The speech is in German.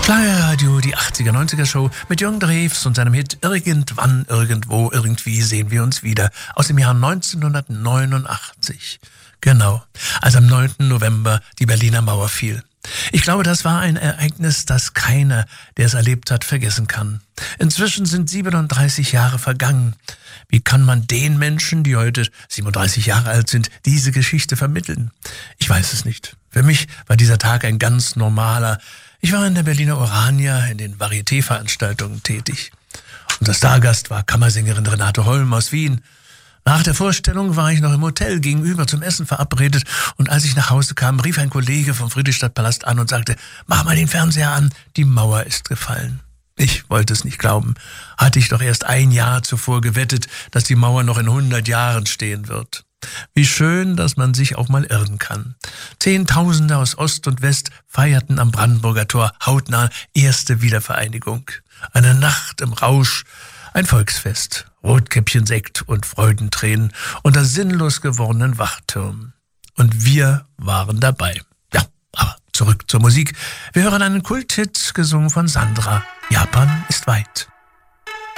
Flyer Radio, die 80er, 90er Show mit Jürgen Drews und seinem Hit Irgendwann, Irgendwo, Irgendwie sehen wir uns wieder aus dem Jahr 1989. Genau, als am 9. November die Berliner Mauer fiel. Ich glaube, das war ein Ereignis, das keiner, der es erlebt hat, vergessen kann. Inzwischen sind 37 Jahre vergangen. Wie kann man den Menschen, die heute 37 Jahre alt sind, diese Geschichte vermitteln? Ich weiß es nicht. Für mich war dieser Tag ein ganz normaler. Ich war in der Berliner Orania in den Varieté-Veranstaltungen tätig. Unser Stargast war Kammersängerin Renate Holm aus Wien. Nach der Vorstellung war ich noch im Hotel gegenüber zum Essen verabredet und als ich nach Hause kam, rief ein Kollege vom Friedrichstadtpalast an und sagte, mach mal den Fernseher an, die Mauer ist gefallen. Ich wollte es nicht glauben. Hatte ich doch erst ein Jahr zuvor gewettet, dass die Mauer noch in 100 Jahren stehen wird. Wie schön, dass man sich auch mal irren kann. Zehntausende aus Ost und West feierten am Brandenburger Tor hautnah erste Wiedervereinigung. Eine Nacht im Rausch, ein Volksfest, Rotkäppchensekt und Freudentränen unter sinnlos gewordenen Wachtürmen. Und wir waren dabei. Ja, aber zurück zur Musik. Wir hören einen Kulthit, gesungen von Sandra. Japan ist weit.